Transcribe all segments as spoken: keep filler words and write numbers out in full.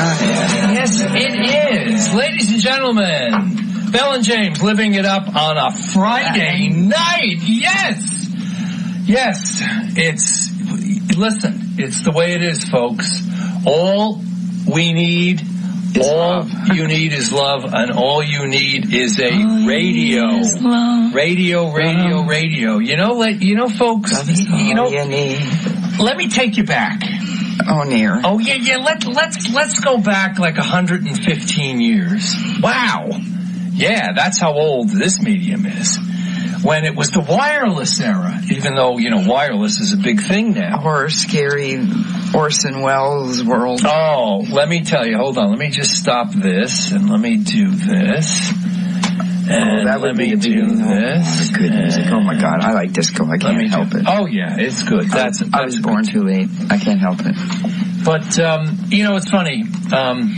Uh, yeah. Yes, it is. Ladies and gentlemen, Bell and James living it up on a Friday night. Yes. Yes. It's, listen, it's the way it is, folks. All we need, is all love. You need is love, and all you need is a all radio. Is radio, radio, love. radio. You know, let, you know, folks, you know, you need. Let me take you back. Oh, near. Oh, yeah, yeah. Let, let's, let's go back like one hundred fifteen years. Wow. Yeah, that's how old this medium is. When it was the wireless era, even though, you know, wireless is a big thing now. Or scary Orson Welles world. Oh, let me tell you. Hold on. Let me just stop this, and let me do this. And oh, that would let be me do this. Oh, good music. Oh, my God. I like disco. I can't help do, it. Oh, yeah. It's good. That's, I, that's I was born too late. I can't help it. But, um, you know, it's funny. Um,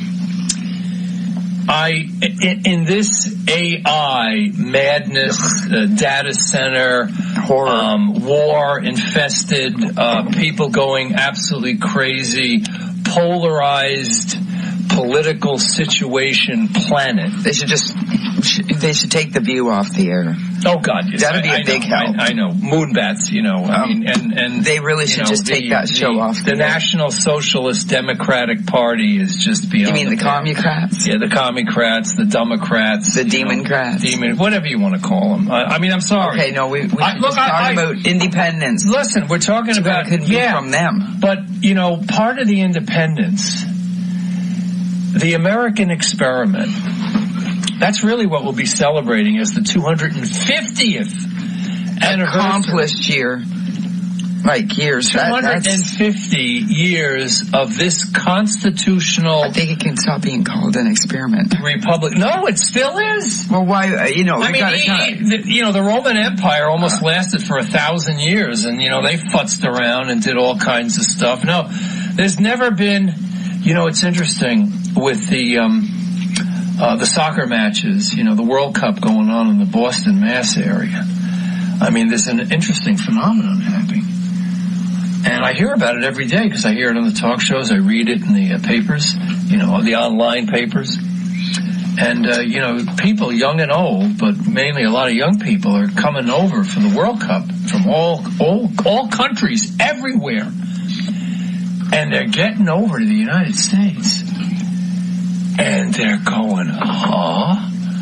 I, in, in this A I madness, uh, data center, horror, um, war infested, uh, people going absolutely crazy, polarized political situation planet. They should just, they should take the View off the air. Oh God, yes. That'd be a I big know, help. I, I know. Moonbats, you know, I um, mean, and, and. They really should know, just take the, that show the, off the, the National Socialist Democratic Party is just beyond. You mean the, the Commocrats? Yeah, the Commocrats, the Democrats. The Democrats. Demon, whatever you want to call them. I, I mean, I'm sorry. Okay, no, we, we I, look, just talking I, about independence. Listen, we're talking so about, it could yeah, be from them. But, you know, part of the independence, the American experiment, that's really what we'll be celebrating as the two hundred fiftieth anniversary. Accomplished year. Like years. two hundred fifty that, years of this constitutional. I think it can stop being called an experiment. Republic. No, it still is. Well, why, uh, you know, I mean, gotta, he, gotta, the, you know, the Roman Empire almost uh, lasted for a thousand years, and, you know, they futzed around and did all kinds of stuff. No, there's never been, you know, it's interesting with the, um, Uh, the soccer matches, you know, the World Cup going on in the Boston, Mass area. I mean, there's an interesting phenomenon happening. And I hear about it every day because I hear it on the talk shows. I read it in the uh, papers, you know, the online papers. And, uh, you know, people, young and old, but mainly a lot of young people are coming over for the World Cup from all, all, all countries, everywhere. And they're getting over to the United States. And they're going, huh?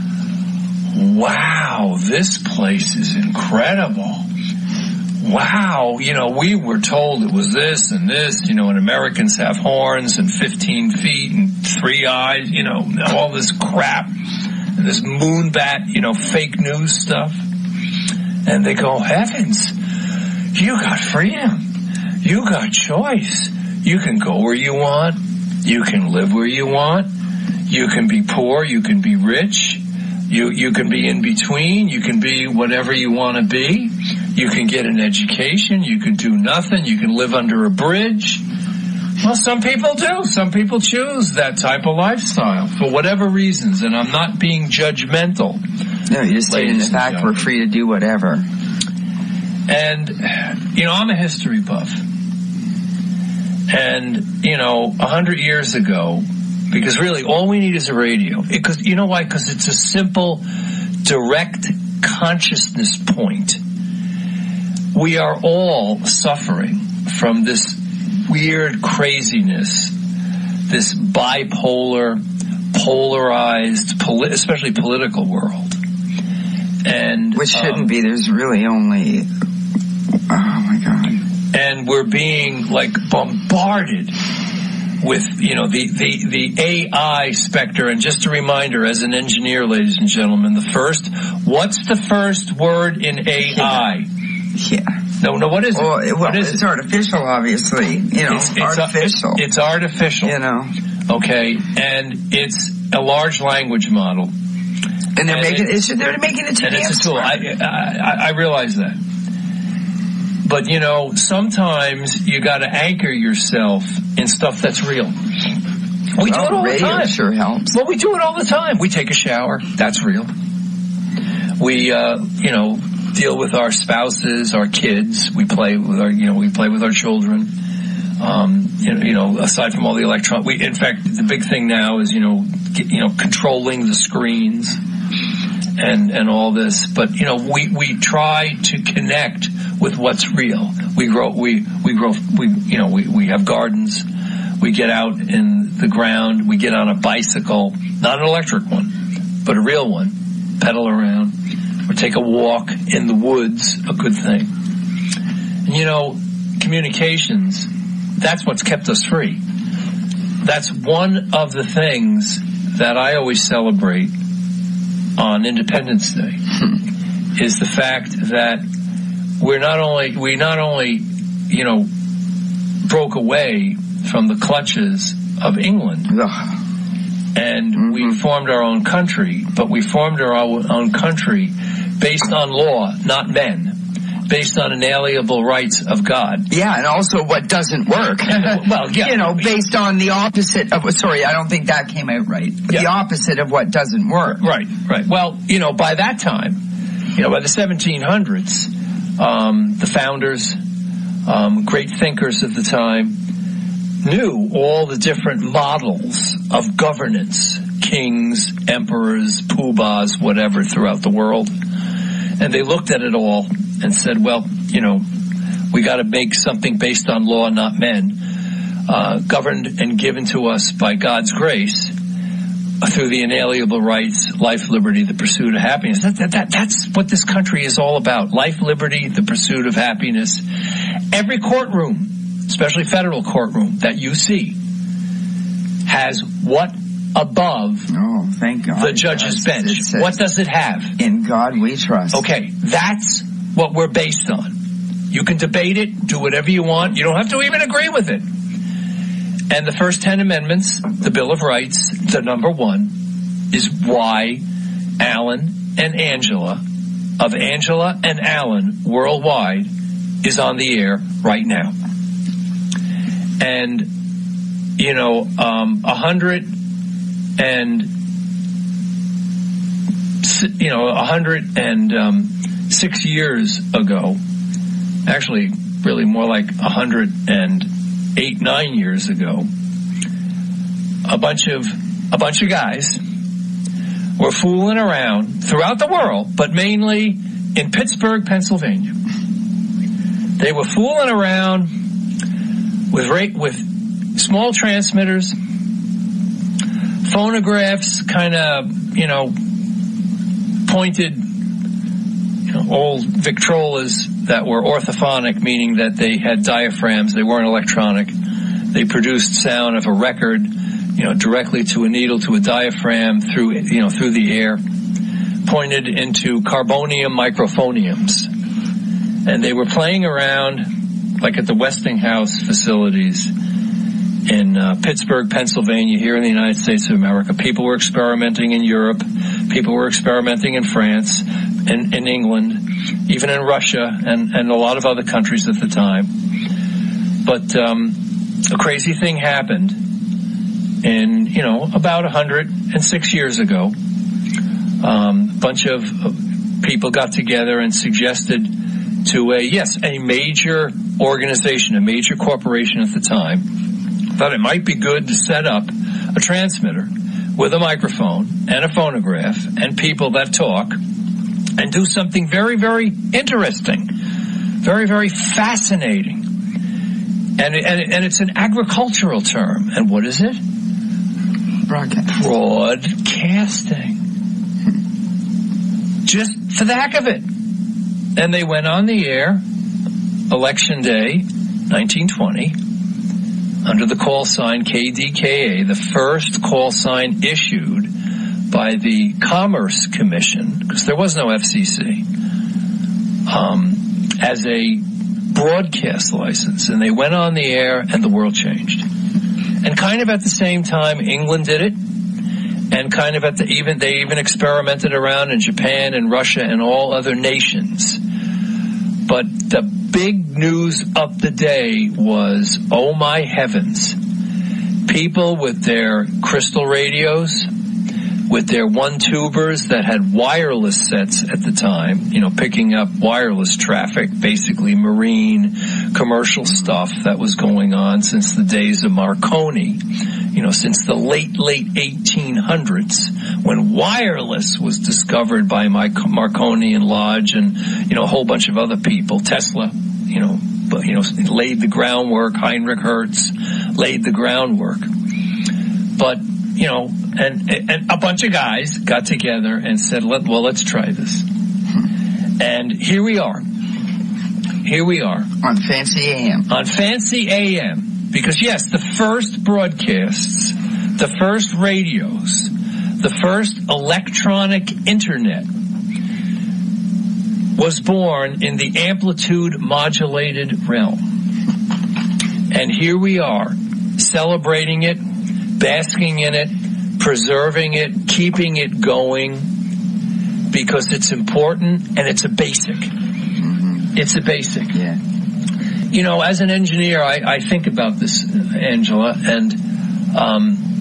Wow, this place is incredible. Wow, you know, we were told it was this and this, you know, and Americans have horns and fifteen feet and three eyes, you know, all this crap. And this moonbat, you know, fake news stuff. And they go, heavens, you got freedom. You got choice. You can go where you want. You can live where you want. You can be poor, you can be rich, you you can be in between, you can be whatever you want to be, you can get an education, you can do nothing, you can live under a bridge. Well, some people do. Some people choose that type of lifestyle for whatever reasons, and I'm not being judgmental. No, you're stating the fact we're free to do whatever. And, you know, I'm a history buff. And, you know, a hundred years ago, because really, all we need is a radio. Because you know why? Because it's a simple, direct consciousness point. We are all suffering from this weird craziness, this bipolar, polarized, poli- especially political world. And which shouldn't um, be. There's really only. Oh my God. And we're being like bombarded with, you know, the, the, the A I specter. And just a reminder, as an engineer, ladies and gentlemen, the first, what's the first word in A I? Yeah. No, no, what is it? Well, well what is it's it? artificial, obviously. You know, it's, it's artificial. A, it's artificial. You know. Okay, and it's a large language model. And they're and making it, it's, they're making it to and it's a tool. I, I, I realize that. But, you know, sometimes you got to anchor yourself in stuff that's real. We well, do it all the time. Sure helps. Well, we do it all the time. We take a shower. That's real. We, uh, you know, deal with our spouses, our kids. We play with our, you know, we play with our children. Um, you, know, you know, aside from all the electron, we, in fact, the big thing now is, you know, get, you know, controlling the screens and, and all this. But, you know, we, we try to connect with what's real. We grow, we, we grow, we, you know, we, we have gardens. We get out in the ground. We get on a bicycle, not an electric one, but a real one, pedal around, or take a walk in the woods, a good thing. And, you know, communications, that's what's kept us free. That's one of the things that I always celebrate on Independence Day, is the fact that we're not only, we not only, you know, broke away from the clutches of England, and mm-hmm. we formed our own country, but we formed our own country based on law, not men. Based on inalienable rights of God. Yeah, and also what doesn't work. Well, yeah. You know, based on the opposite of, sorry, I don't think that came out right. But yeah. The opposite of what doesn't work. Right, right. Well, you know, by that time, you know, by the seventeen hundreds, um, the founders, um, great thinkers of the time, knew all the different models of governance, kings, emperors, poobahs, whatever, throughout the world. And they looked at it all and said, well, you know, we got to make something based on law, not men, uh, governed and given to us by God's grace uh, through the inalienable rights, life, liberty, the pursuit of happiness. That, that, that, that's what this country is all about. Life, liberty, the pursuit of happiness. Every courtroom, especially federal courtroom, that you see has what above oh, thank God. the judge's bench? Says, what does it have? In God we trust. Okay, that's what we're based on. You can debate it, do whatever you want. You don't have to even agree with it. And the first ten amendments, the Bill of Rights, the number one, is why Alan and Angela, of Angela and Alan Worldwide, is on the air right now. And, you know, um, a hundred and, you know, a hundred and, um, six years ago, actually really more like a hundred and eight, nine years ago, a bunch of, a bunch of guys were fooling around throughout the world, but mainly in Pittsburgh, Pennsylvania. They were fooling around with with small transmitters, phonographs, kind of, you know, pointed, you know, old Victrolas that were orthophonic, meaning that they had diaphragms, they weren't electronic. They produced sound of a record, you know, directly to a needle, to a diaphragm, through, you know, through the air, pointed into carbonium microphoniums. And they were playing around, like at the Westinghouse facilities in uh, Pittsburgh, Pennsylvania, here in the United States of America. People were experimenting in Europe. People were experimenting in France, in, in England, even in Russia, and, and a lot of other countries at the time. But um, a crazy thing happened in, you know, about one hundred six years ago. Um, a bunch of people got together and suggested to a, yes, a major organization, a major corporation at the time, thought it might be good to set up a transmitter with a microphone and a phonograph and people that talk and do something very, very interesting, very, very fascinating. And, and, and it's an agricultural term. And what is it? Broadcasting. Broadcasting. Just for the heck of it. And they went on the air, Election Day, nineteen twenty, under the call sign K D K A, the first call sign issued by the Commerce Commission, because there was no F C C, um, as a broadcast license. And they went on the air and the world changed. And kind of at the same time, England did it. And kind of at the even, they even experimented around in Japan and Russia and all other nations. But the big news of the day was, oh my heavens, people with their crystal radios, with their one-tubers that had wireless sets at the time, you know, picking up wireless traffic, basically marine, commercial stuff that was going on since the days of Marconi, you know, since the late, late eighteen hundreds, when wireless was discovered by Marconi and Lodge and, you know, a whole bunch of other people. Tesla, you know, but, you know, laid the groundwork. Heinrich Hertz laid the groundwork. But, you know, and, and a bunch of guys got together and said, Let, well, let's try this. And here we are. Here we are. On Fancy A M. On Fancy A M. Because, yes, the first broadcasts, the first radios, the first electronic internet was born in the amplitude modulated realm. And here we are, celebrating it, basking in it, preserving it, keeping it going, because it's important and it's a basic. Mm-hmm. It's a basic. Yeah. You know, as an engineer, I, I think about this, Angela, and um,